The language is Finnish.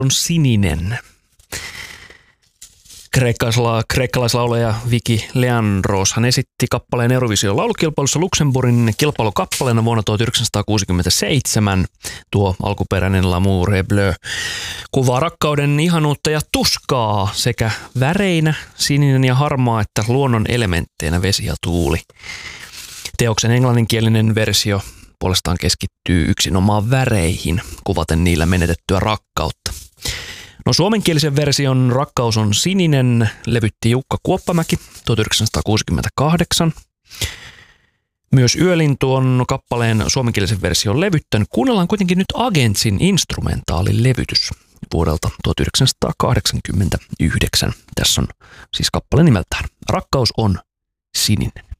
on sininen. Kreikkalaislaulaja Viki Leandros hän esitti kappaleen Eurovision laulukilpailussa Luxemburgin kilpailukappaleena vuonna 1967. Tuo alkuperäinen L'amour est bleu kuvaa rakkauden ihanuutta ja tuskaa sekä väreinä sininen ja harmaa että luonnon elementteinä vesi ja tuuli. Teoksen englanninkielinen versio puolestaan keskittyy yksinomaan väreihin, kuvaten niillä menetettyä rakkautta. No suomenkielisen version Rakkaus on sininen levytti Jukka Kuoppamäki 1968. Myös Yölintu on kappaleen suomenkielisen version levyttänyt. Kuunnellaan kuitenkin nyt Agentsin instrumentaalilevytys vuodelta 1989. Tässä on siis kappale nimeltään Rakkaus on sininen.